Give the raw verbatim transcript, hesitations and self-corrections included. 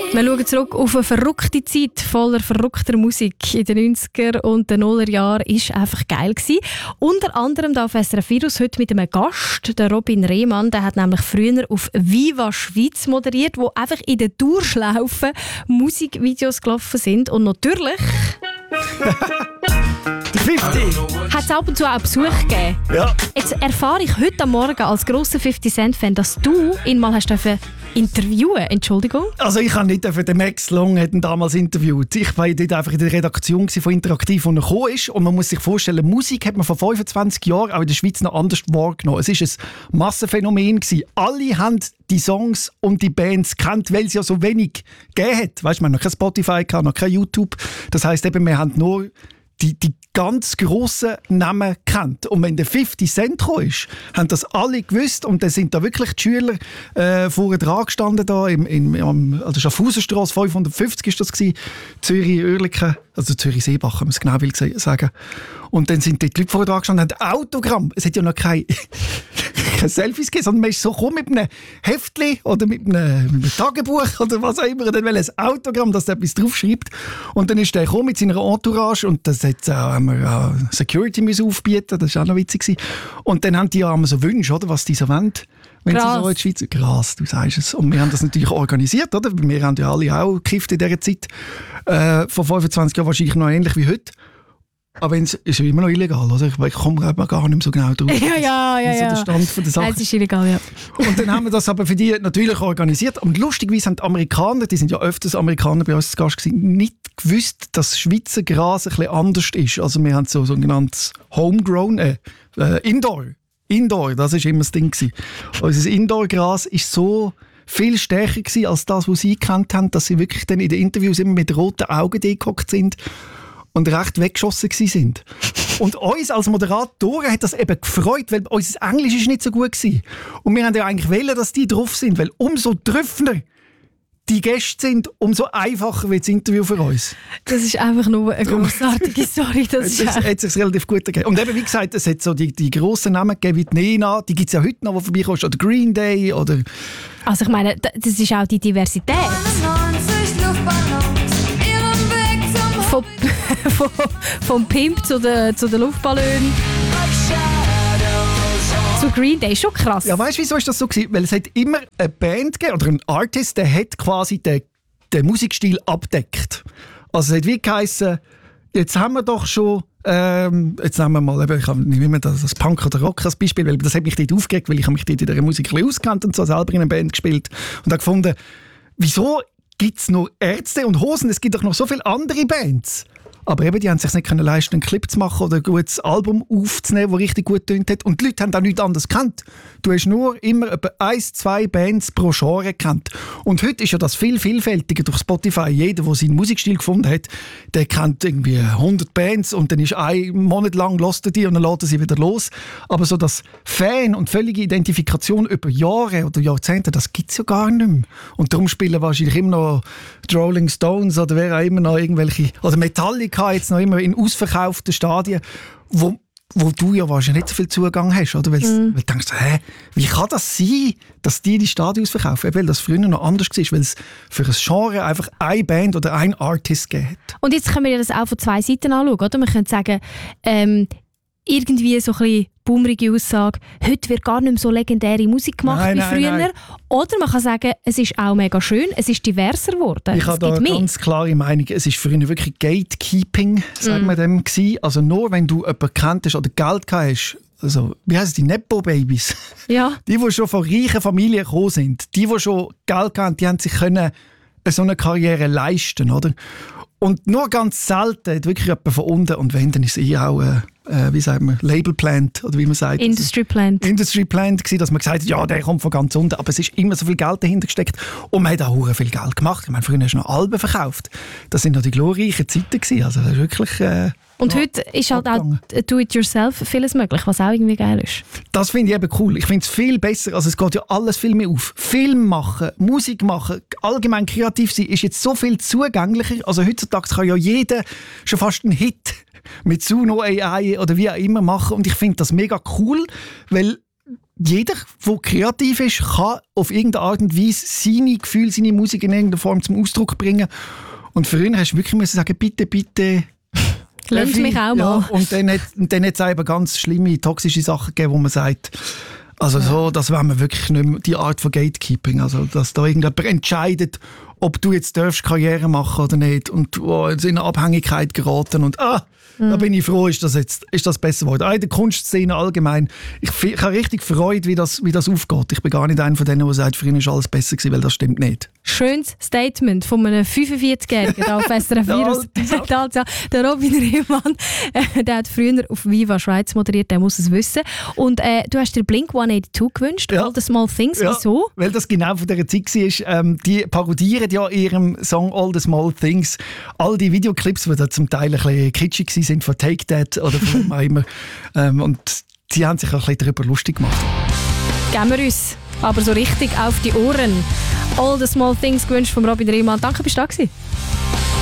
Wir schauen zurück auf eine verrückte Zeit voller verrückter Musik. In den neunziger und den Nullerjahren war einfach geil gewesen. Unter anderem da auf S R F Virus heute mit einem Gast, der Robin Rehmann. Der hat nämlich früher auf Viva Schweiz moderiert, wo einfach in der Dauerschlaufe Musikvideos gelaufen sind. Und natürlich... Der fünfzig! Hat es ab und zu auch Besuch gegeben. Ja. Jetzt erfahre ich heute am Morgen als grosser fifty Cent Fan, dass du ihn mal hast dürfen interviewen. Entschuldigung? Also ich habe nicht dürfen, den Max Long hat ihn damals interviewt. Ich war dort einfach in der Redaktion von Interaktiv, wo er gekommen ist. Und man muss sich vorstellen, Musik hat man vor fünfundzwanzig Jahren auch in der Schweiz noch anders wahrgenommen. Es war ein Massenphänomen gewesen. Alle haben die Songs und die Bands kennt, weil es ja so wenig gegeben hat. Weißt, man hat noch kein Spotify, noch kein YouTube. Das heisst eben, wir haben nur die, die ganz grossen Namen kennt. Und wenn der fifty Cent kam, haben das alle gewusst. Und dann sind da wirklich die Schüler äh, vorne dran gestanden, da im, im, am, also Schaffhausenstrasse fünfhundertfünfzig ist das gewesen, Zürich-Oerlikon, also Zürich-Seebach, wenn man es genau will sagen. Und dann sind die Leute vorne dran gestanden und haben Autogramm. Es hat ja noch keine, keine Selfies gegeben, sondern man ist so gekommen mit einem Heftchen oder mit einem, mit einem Tagebuch oder was auch immer. Und dann will ein Autogramm, dass er etwas draufschreibt. Und dann ist der gekommen mit seiner Entourage und das hat, äh, haben wir äh, Security müssen aufbieten. Das war auch noch witzig. Und dann haben die ja immer so Wünsche, oder, was die so wollen. Wenn Krass. sie so in die Schweiz... Krass, du sagst es. Und wir haben das natürlich organisiert, oder? Wir haben ja alle auch gekifft in dieser Zeit. Äh, vor fünfundzwanzig Jahren wahrscheinlich noch ähnlich wie heute. Aber es ist immer noch illegal, oder? Ich komme gar nicht mehr so genau drauf. Ja, ja, ja. So der Stand von der Sache. Nein, es ist illegal, ja. Und dann haben wir das aber für die natürlich organisiert. Und lustigerweise haben die Amerikaner, die sind ja öfters Amerikaner bei uns zu Gast gewesen, nicht gewusst, dass Schweizer Gras ein bisschen anders ist. Also wir haben so sogenanntes Homegrown, äh, äh, Indoor. Indoor, das war immer das Ding gewesen. Unser Indoor-Gras ist so viel stärker gewesen als das, was sie gekannt haben, dass sie wirklich dann in den Interviews immer mit roten Augen gehockt sind und recht weggeschossen sind. Und uns als Moderatoren hat das eben gefreut, weil unser Englisch ist nicht so gut war. Und wir haben ja eigentlich wollen, dass die drauf sind, weil umso trüffender die Gäste sind, umso einfacher wird das Interview für uns. Das ist einfach nur eine grossartige Story. Das hat es sich relativ gut gegeben. Und eben, wie gesagt, es hat so die, die grossen Namen gegeben, wie die Nena, die gibt es ja heute noch, die vorbeikommen, oder Green Day, oder... Also ich meine, das ist auch die Diversität. Vom, vom, vom Pimp zu den, zu den Luftballon zu Green Day, schon krass. Ja, weißt du, wieso ist das so gewesen? Weil es hat immer eine Band gegeben, oder einen Artist, der hat quasi den, den Musikstil abdeckt. Also es hat wie geheissen, jetzt haben wir doch schon, ähm, jetzt nehmen wir mal, eben, ich nehme immer das, das Punk oder Rock als Beispiel, weil das hat mich dort aufgeregt, weil ich mich dort in dieser Musik ein bisschen auskennt und so selber in einer Band gespielt und habe gefunden, wieso gibt es noch Ärzte und Hosen? Es gibt doch noch so viele andere Bands. Aber eben, die haben sich nicht leisten, einen Clip zu machen oder ein gutes Album aufzunehmen, das richtig gut tönt hat. Und die Leute haben auch nichts anderes gekannt. Du hast nur immer etwa ein, zwei Bands pro Genre gekannt. Und heute ist ja das viel vielfältiger durch Spotify. Jeder, der seinen Musikstil gefunden hat, der kennt irgendwie hundert Bands und dann ist ein Monat lang hört er die und dann lässt er sie wieder los. Aber so das Fan und völlige Identifikation über Jahre oder Jahrzehnte, das gibt es ja gar nicht mehr. Und darum spielen wahrscheinlich immer noch die Rolling Stones oder wer auch immer noch irgendwelche, oder Metallica jetzt noch immer in ausverkauften Stadien, wo, wo du ja wahrscheinlich nicht so viel Zugang hast, oder? Weil, mm. weil du denkst, hä, wie kann das sein, dass die die Stadien ausverkaufen? Weil das früher noch anders war, weil es für ein Genre einfach eine Band oder ein Artist gegeben hat. Und jetzt können wir das auch von zwei Seiten anschauen, oder? Wir können sagen, ähm, irgendwie so ein bisschen boomerige Aussage, heute wird gar nicht mehr so legendäre Musik gemacht nein, wie nein, früher. Nein. Oder man kann sagen, es ist auch mega schön, es ist diverser geworden. Ich habe da eine ganz klare Meinung. Es war früher wirklich Gatekeeping, sagt mm. man dem, gewesen. Also nur wenn du jemanden kanntest oder Geld gehabt hast, also, wie heissen die, Nepo-Babys? Ja. Die, die schon von reichen Familien gekommen sind, die, die schon Geld hatten, die haben sich können so eine Karriere leisten, oder? Und nur ganz selten hat wirklich jemand von unten, und wenn, dann ist es eher auch, äh, äh, wie sagt man, Label Plant, oder wie man sagt. Industry Plant. Industry Plant gewesen, dass man gesagt hat, ja, der kommt von ganz unten. Aber es ist immer so viel Geld dahinter gesteckt. Und man hat auch sehr viel Geld gemacht. Ich meine, früher hast du noch Alben verkauft. Das sind noch die glorreichen Zeiten gewesen. Also das ist wirklich... Äh, Und ja, heute ist halt abgegangen. Auch Do-it-yourself vieles möglich, was auch irgendwie geil ist. Das finde ich eben cool. Ich finde es viel besser. Also es geht ja alles viel mehr auf. Film machen, Musik machen, allgemein kreativ sein, ist jetzt so viel zugänglicher. Also heutzutage kann ja jeder schon fast einen Hit mit Suno A I oder wie auch immer machen. Und ich finde das mega cool, weil jeder, der kreativ ist, kann auf irgendeine Art und Weise seine Gefühle, seine Musik in irgendeiner Form zum Ausdruck bringen. Und früher hast du wirklich müssen sagen, bitte, bitte. Lass mich auch mal. Ja, und dann hat und dann hat es eben ganz schlimme, toxische Sachen gegeben, wo man sagt, also so, das wäre mir wirklich nicht mehr die Art von Gatekeeping. Also, dass da irgendjemand entscheidet, ob du jetzt darfst Karriere machen oder nicht und oh, in eine Abhängigkeit geraten und ah, mhm. da bin ich froh, ist das jetzt ist das besser geworden. Auch in der Kunstszene allgemein. Ich, ich habe richtig Freude, wie das, wie das aufgeht. Ich bin gar nicht einer von denen, der sagt, früher ist alles besser gewesen, weil das stimmt nicht. Schönes Statement von einem fünfundvierzigjährigen da auf S R F Virus. Der, der Robin Rehmann, äh, der hat früher auf Viva Schweiz moderiert, der muss es wissen. Und äh, du hast dir Blink hundertzweiundachtzig gewünscht, ja. All the Small Things. Ja, wieso? Weil das genau von dieser Zeit war. Ähm, die parodieren ja in ihrem Song All the Small Things all die Videoclips, die da zum Teil ein bisschen kitschig waren, von Take That oder von wem auch immer. Ähm, und sie haben sich ein bisschen darüber lustig gemacht. Geben wir uns aber so richtig auf die Ohren. All the Small Things gewünscht von Robin Rehmann. Danke, bist du da gewesen.